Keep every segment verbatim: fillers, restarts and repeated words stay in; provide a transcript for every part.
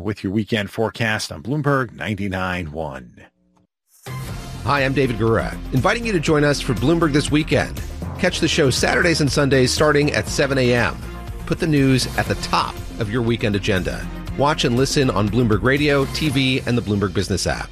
with your weekend forecast on Bloomberg ninety-nine point one. Hi, I'm David Gura, inviting you to join us for Bloomberg This Weekend. Catch the show Saturdays and Sundays starting at seven a.m. Put the news at the top of your weekend agenda. Watch and listen on Bloomberg Radio, T V, and the Bloomberg Business app.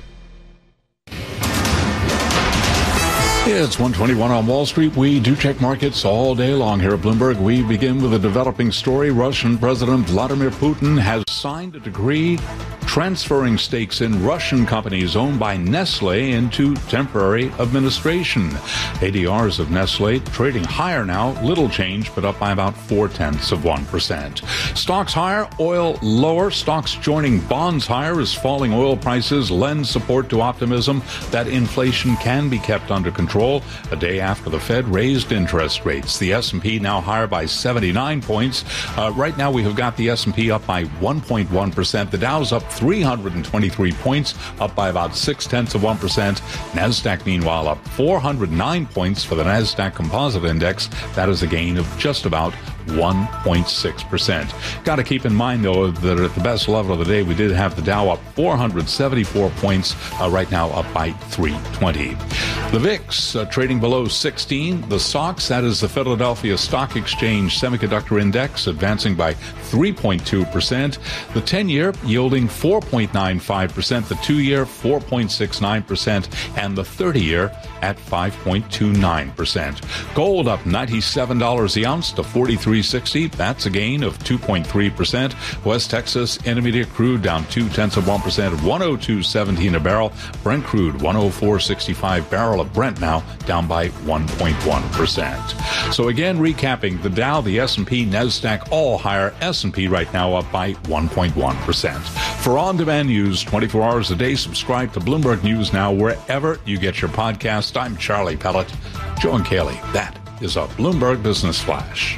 It's one twenty-one on Wall Street. We do check markets all day long here at Bloomberg. We begin with a developing story. Russian President Vladimir Putin has signed a decree transferring stakes in Russian companies owned by Nestle into temporary administration. A D Rs of Nestle trading higher now, little change, but up by about four-tenths of one percent. Stocks higher, oil lower. Stocks joining bonds higher as falling oil prices lend support to optimism that inflation can be kept under control. A day after the Fed raised interest rates. The S and P now higher by seventy-nine points. Uh, right now we have got the S and P up by one point one percent. The Dow's up three hundred twenty-three points, up by about six-tenths of one percent. NASDAQ, meanwhile, up four hundred nine points for the NASDAQ Composite Index. That is a gain of just about one point six percent. Got to keep in mind, though, that at the best level of the day, we did have the Dow up four hundred seventy-four points, uh, right now up by three twenty. The V I X uh, trading below sixteen. The S O X, that is the Philadelphia Stock Exchange Semiconductor Index, advancing by three point two percent. The ten-year yielding four point nine five percent. The two-year, four point six nine percent. And the thirty-year at five point two nine percent. Gold up ninety-seven dollars the ounce to forty-three sixty. That's a gain of two point three percent. West Texas Intermediate crude down two-tenths of one percent at one oh two seventeen a barrel. Brent crude one oh four sixty-five. Barrel of Brent now down by one point one percent. So again, recapping, the Dow, the S and P, NASDAQ all higher. S and P right now up by one point one percent. For on-demand news twenty-four hours a day, subscribe to Bloomberg News Now wherever you get your podcast. I'm Charlie Pellet. Joe and Kaylee, that is a Bloomberg Business Flash.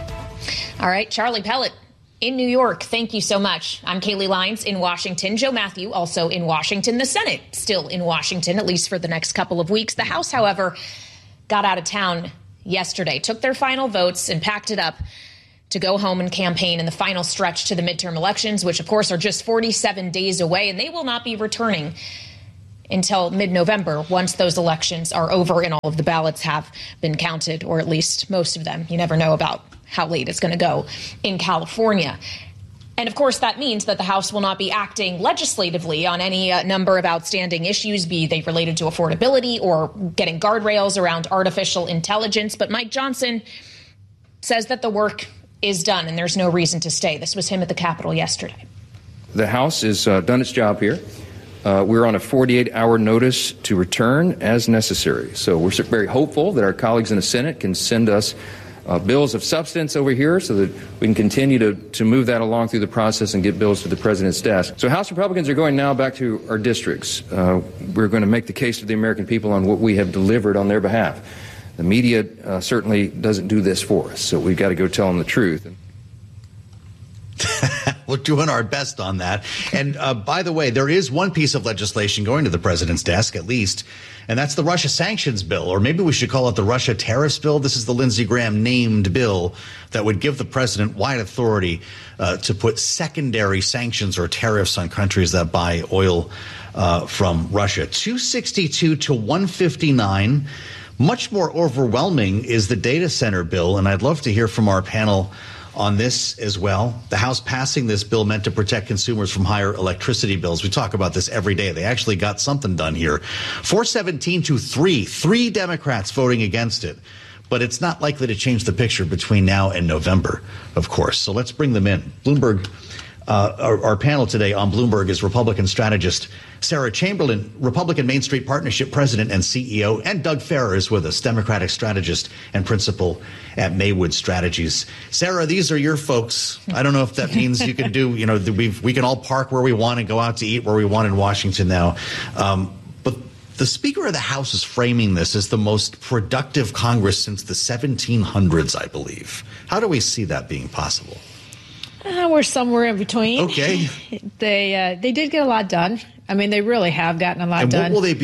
All right, Charlie Pellet in New York. Thank you so much. I'm Kaylee Lyons in Washington. Joe Matthew also in Washington. The Senate still in Washington, at least for the next couple of weeks. The House, however, got out of town yesterday, took their final votes and packed it up to go home and campaign in the final stretch to the midterm elections, which, of course, are just forty-seven days away, and they will not be returning until mid-November, once those elections are over and all of the ballots have been counted, or at least most of them. You never know about how late it's going to go in California. And of course, that means that the House will not be acting legislatively on any uh, number of outstanding issues, be they related to affordability or getting guardrails around artificial intelligence. But Mike Johnson says that the work is done and there's no reason to stay. This was him at the Capitol yesterday. The House has uh, done its job here. Uh, we're on a forty-eight hour notice to return as necessary. So we're very hopeful that our colleagues in the Senate can send us uh, bills of substance over here so that we can continue to, to move that along through the process and get bills to the president's desk. So House Republicans are going now back to our districts. Uh, we're going to make the case to the American people on what we have delivered on their behalf. The media uh, certainly doesn't do this for us, so we've got to go tell them the truth. We're doing our best on that. And uh, by the way, there is one piece of legislation going to the president's desk, at least, and that's the Russia sanctions bill, or maybe we should call it the Russia tariffs bill. This is the Lindsey Graham named bill that would give the president wide authority uh, to put secondary sanctions or tariffs on countries that buy oil uh, from Russia. two sixty-two to one fifty-nine. Much more overwhelming is the data center bill, and I'd love to hear from our panel on this as well. The House passing this bill meant to protect consumers from higher electricity bills. We talk about this every day. They actually got something done here. four seventeen to three. Three Democrats voting against it. But it's not likely to change the picture between now and November, of course. So let's bring them in. Bloomberg, uh, our, our panel today on Bloomberg is Republican strategist Sarah Chamberlain, Republican Main Street Partnership president and C E O, and Doug Farrar is with us, Democratic strategist and principal at Maywood Strategies. Sarah, these are your folks. I don't know if that means you can do, you know, we've, we can all park where we want and go out to eat where we want in Washington now. Um, but the Speaker of the House is framing this as the most productive Congress since the seventeen hundreds, I believe. How do we see that being possible? Uh, we're somewhere in between. Okay. they uh, they did get a lot done. I mean, they really have gotten a lot and done. And what will they be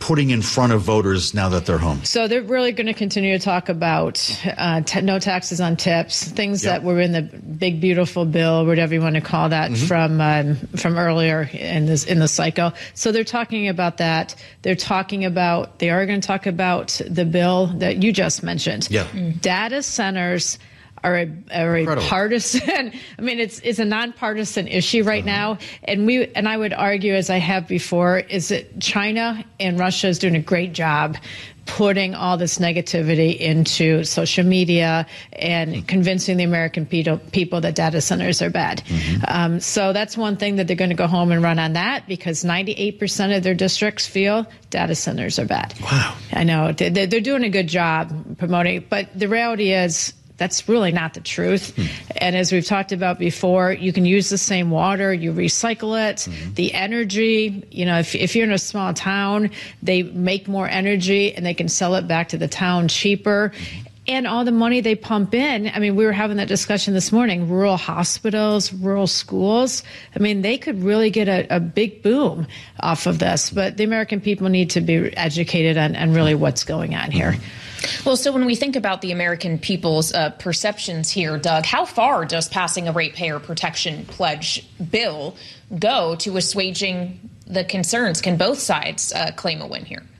putting in front of voters now that they're home? So they're really going to continue to talk about uh, t- no taxes on tips, things yep. that were in the big, beautiful bill, whatever you want to call that, mm-hmm. from um, from earlier in this in the cycle. So they're talking about that. They're talking about, they are going to talk about the bill that you just mentioned. Yeah. Mm. Data centers are a, are a partisan. I mean, it's it's a nonpartisan issue right uh-huh. now, and we and I would argue, as I have before, is that China and Russia is doing a great job putting all this negativity into social media and mm-hmm. convincing the American people, people that data centers are bad. Mm-hmm. Um, so that's one thing that they're going to go home and run on that, because ninety-eight percent of their districts feel data centers are bad. Wow. I know. They're, they're doing a good job promoting, but the reality is, that's really not the truth. Hmm. And as we've talked about before, you can use the same water, you recycle it, mm-hmm. the energy, you know, if, if you're in a small town, they make more energy and they can sell it back to the town cheaper. Mm-hmm. And all the money they pump in, I mean, we were having that discussion this morning, rural hospitals, rural schools. I mean, they could really get a, a big boom off of this. But the American people need to be educated on, on really what's going on here. Well, so when we think about the American people's uh, perceptions here, Doug, how far does passing a ratepayer protection pledge bill go to assuaging the concerns? Can both sides uh, claim a win here?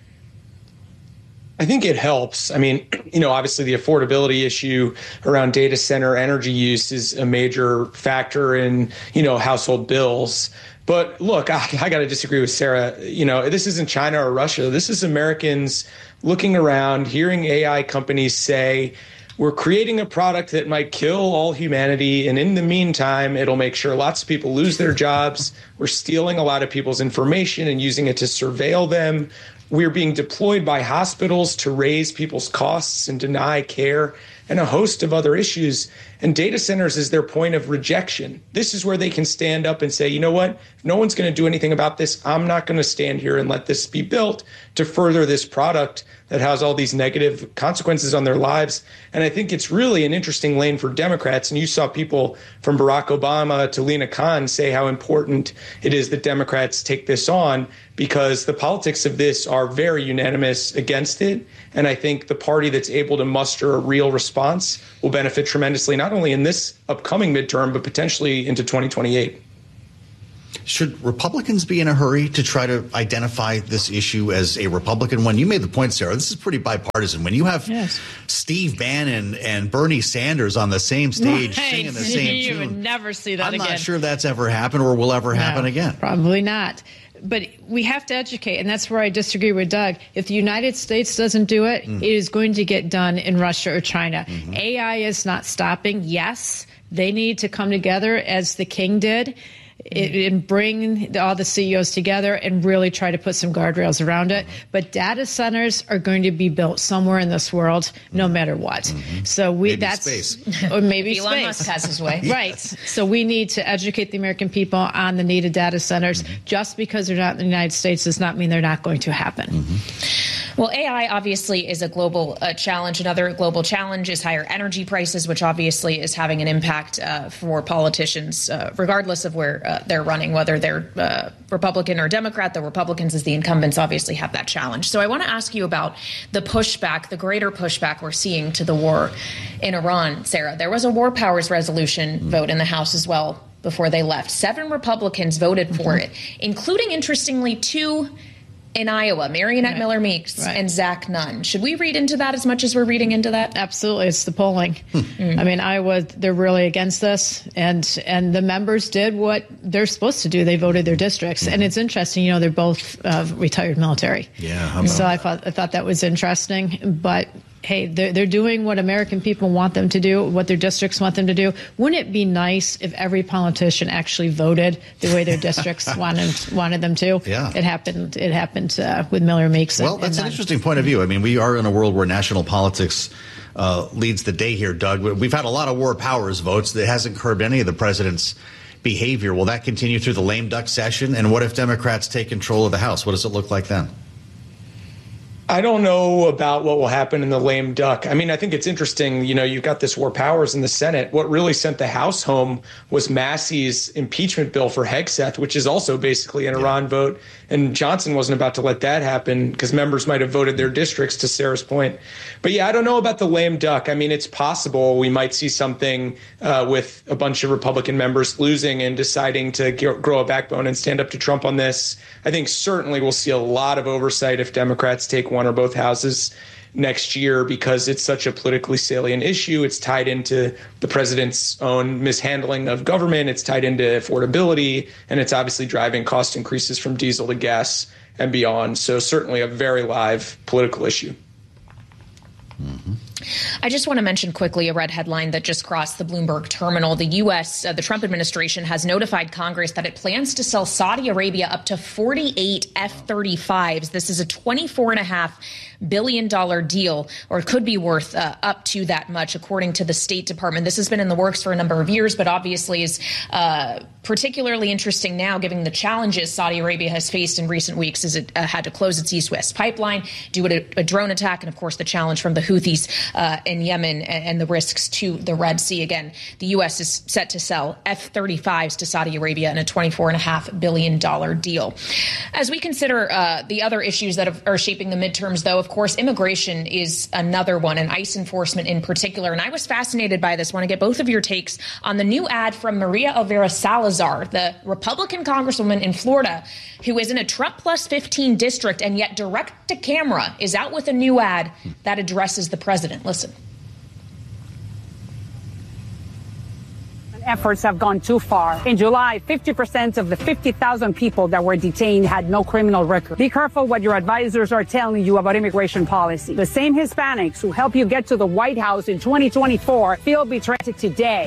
I think it helps. I mean, you know, obviously the affordability issue around data center energy use is a major factor in, you know, household bills. But look, I, I got to disagree with Sarah. You know, this isn't China or Russia. This is Americans looking around, hearing A I companies say, we're creating a product that might kill all humanity. And in the meantime, it'll make sure lots of people lose their jobs. We're stealing a lot of people's information and using it to surveil them. We're being deployed by hospitals to raise people's costs and deny care, and a host of other issues. And data centers is their point of rejection. This is where they can stand up and say, you know what, if no one's going to do anything about this, I'm not going to stand here and let this be built to further this product that has all these negative consequences on their lives. And I think it's really an interesting lane for Democrats. And you saw people from Barack Obama to Lina Khan say how important it is that Democrats take this on, because the politics of this are very unanimous against it. And I think the party that's able to muster a real response will benefit tremendously, not only in this upcoming midterm, but potentially into twenty twenty-eight. Should Republicans be in a hurry to try to identify this issue as a Republican one? You made the point, Sarah. This is pretty bipartisan. When you have yes. Steve Bannon and Bernie Sanders on the same stage right. singing the same you tune, would never see that I'm again. not sure that's ever happened or will ever happen no, again. Probably not. But we have to educate, and that's where I disagree with Doug. If the United States doesn't do it, mm. it is going to get done in Russia or China. Mm-hmm. A I is not stopping. Yes, they need to come together as the king did and bring all the C E Os together and really try to put some guardrails around it. But data centers are going to be built somewhere in this world, no matter what. Mm-hmm. So we maybe that's space. Or maybe Elon space. Musk has his way. Right. So we need to educate the American people on the need of data centers. Mm-hmm. Just because they're not in the United States does not mean they're not going to happen. Mm-hmm. Well, A I obviously is a global uh, challenge. Another global challenge is higher energy prices, which obviously is having an impact uh, for politicians, uh, regardless of where uh, they're running, whether they're uh, Republican or Democrat. The Republicans, as the incumbents, obviously have that challenge. So I want to ask you about the pushback, the greater pushback we're seeing to the war in Iran. Sarah, there was a war powers resolution mm-hmm. vote in the House as well before they left. Seven Republicans voted for mm-hmm. it, including, interestingly, two in Iowa, Marionette right. Miller Meeks right. and Zach Nunn. Should we read into that as much as we're reading into that? Absolutely. It's the polling. Mm. I mean, Iowa, they're really against this. And and the members did what they're supposed to do. They voted their districts. Mm. And it's interesting, you know, they're both uh, retired military. Yeah. So I thought, I thought that was interesting. But hey, they're, they're doing what American people want them to do, what their districts want them to do. Wouldn't it be nice if every politician actually voted the way their districts wanted wanted them to? Yeah. It happened. It happened uh, with Miller Meeks. Well, and, that's and an interesting point of view. I mean, we are in a world where national politics uh, leads the day here, Doug. We've had a lot of war powers votes that hasn't curbed any of the president's behavior. Will that continue through the lame duck session? And what if Democrats take control of the House? What does it look like then? I don't know about what will happen in the lame duck. I mean, I think it's interesting. You know, you've got this war powers in the Senate. What really sent the House home was Massey's impeachment bill for Hegseth, which is also basically an Iran vote. And Johnson wasn't about to let that happen because members might have voted their districts, to Sarah's point. But yeah, I don't know about the lame duck. I mean, it's possible we might see something uh, with a bunch of Republican members losing and deciding to g- grow a backbone and stand up to Trump on this. I think certainly we'll see a lot of oversight if Democrats take one or both houses next year because it's such a politically salient issue. It's tied into the president's own mishandling of government. It's tied into affordability, and it's obviously driving cost increases from diesel to gas and beyond. So certainly a very live political issue. Mm-hmm. I just want to mention quickly a red headline that just crossed the Bloomberg terminal. The U S, uh, the Trump administration has notified Congress that it plans to sell Saudi Arabia up to forty-eight F thirty-fives. This is a twenty-four point five billion dollars deal, or it could be worth uh, up to that much, according to the State Department. This has been in the works for a number of years, but obviously is uh, particularly interesting now, given the challenges Saudi Arabia has faced in recent weeks as it uh, had to close its East-West pipeline due to a, a drone attack, and of course the challenge from the Houthis uh, in Yemen and, and the risks to the Red Sea. Again, the U S is set to sell F thirty-fives to Saudi Arabia in a twenty-four point five billion dollars deal. As we consider uh, the other issues that have, are shaping the midterms, though, of course, immigration is another one, and ICE enforcement in particular. And I was fascinated by this. I want to get both of your takes on the new ad from Maria Elvira Salazar, the Republican congresswoman in Florida, who is in a Trump plus fifteen district, and yet direct to camera is out with a new ad that addresses the president. Listen. Efforts have gone too far. In July, fifty percent of the fifty thousand people that were detained had no criminal record. Be careful what your advisors are telling you about immigration policy. The same Hispanics who help you get to the White House in twenty twenty-four feel betrayed today.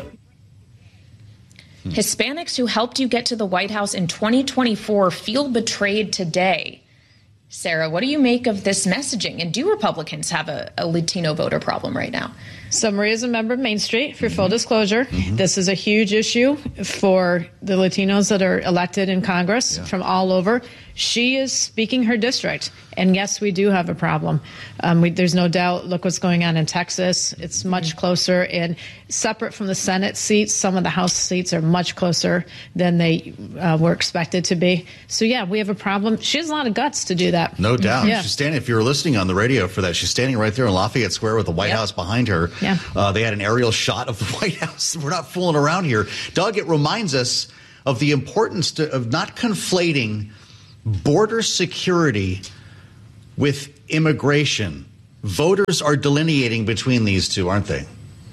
Hispanics who helped you get to the White House in twenty twenty-four feel betrayed today. Sarah, what do you make of this messaging? And do Republicans have a, a Latino voter problem right now? So Maria's a member of Main Street, for mm-hmm. full disclosure. Mm-hmm. This is a huge issue for the Latinos that are elected in Congress yeah. from all over. She is speaking her district. And yes, we do have a problem. Um, we, there's no doubt. Look what's going on in Texas. It's much mm-hmm. closer. And separate from the Senate seats, some of the House seats are much closer than they uh, were expected to be. So, yeah, we have a problem. She has a lot of guts to do that. No doubt. Yeah. She's standing, if you were listening on the radio for that, she's standing right there in Lafayette Square with the White yep. House behind her. Yeah. Uh, they had an aerial shot of the White House. We're not fooling around here. Doug, it reminds us of the importance to, of not conflating border security with immigration. Voters are delineating between these two, aren't they?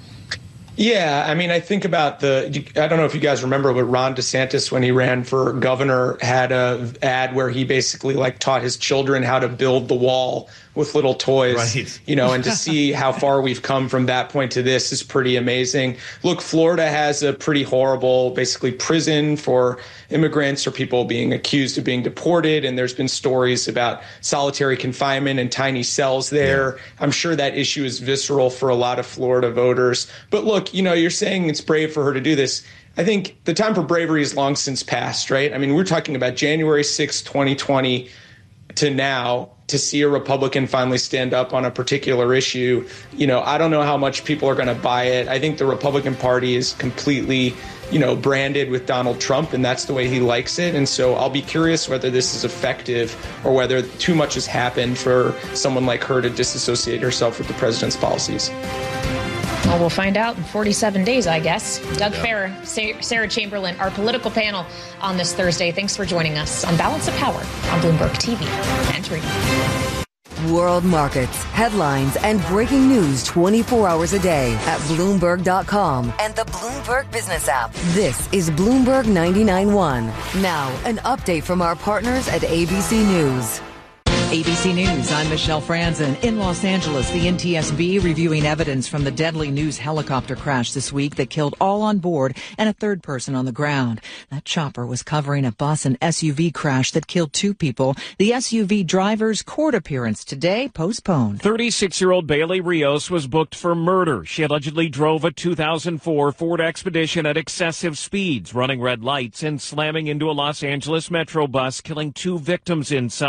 Yeah, I mean, I think about the, I don't know if you guys remember, but Ron DeSantis, when he ran for governor, had a ad where he basically like taught his children how to build the wall with little toys, right. you know, and to see how far we've come from that point to this is pretty amazing. Look, Florida has a pretty horrible, basically prison for immigrants or people being accused of being deported. And there's been stories about solitary confinement and tiny cells there. Yeah. I'm sure that issue is visceral for a lot of Florida voters. But look, you know, you're saying it's brave for her to do this. I think the time for bravery is long since passed, right? I mean, we're talking about January sixth, twenty twenty to now. To see a Republican finally stand up on a particular issue, you know, I don't know how much people are going to buy it. I think the Republican Party is completely, you know, branded with Donald Trump, and that's the way he likes it. And so I'll be curious whether this is effective or whether too much has happened for someone like her to disassociate herself with the president's policies. Well, we'll find out in forty-seven days, I guess. Doug yeah. Farah, Sarah Chamberlain, our political panel on this Thursday. Thanks for joining us on Balance of Power on Bloomberg T V and radio. World markets, headlines, and breaking news twenty-four hours a day at Bloomberg dot com and the Bloomberg Business app. This is Bloomberg ninety-nine point one. Now, an update from our partners at A B C News. A B C News, I'm Michelle Franzen. In Los Angeles, the N T S B reviewing evidence from the deadly news helicopter crash this week that killed all on board and a third person on the ground. That chopper was covering a bus and S U V crash that killed two people. The S U V driver's court appearance today postponed. thirty-six-year-old Bailey Rios was booked for murder. She allegedly drove a two thousand four Ford Expedition at excessive speeds, running red lights and slamming into a Los Angeles Metro bus, killing two victims inside.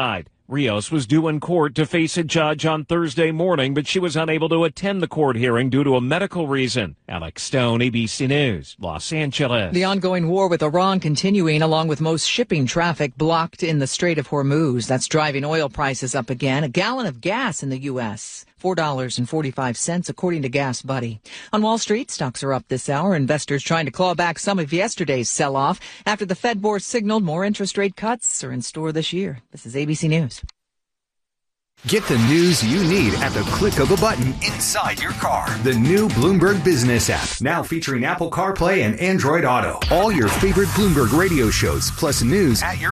Rios was due in court to face a judge on Thursday morning, but she was unable to attend the court hearing due to a medical reason. Alex Stone, A B C News, Los Angeles. The ongoing war with Iran continuing, along with most shipping traffic blocked in the Strait of Hormuz. That's driving oil prices up again. A gallon of gas in the U S, four dollars and forty-five cents, according to Gas Buddy. On Wall Street, stocks are up this hour. Investors trying to claw back some of yesterday's sell-off after the Fed board signaled more interest rate cuts are in store this year. This is A B C News. Get the news you need at the click of a button inside your car. The new Bloomberg Business app, now featuring Apple CarPlay and Android Auto. All your favorite Bloomberg radio shows, plus news at your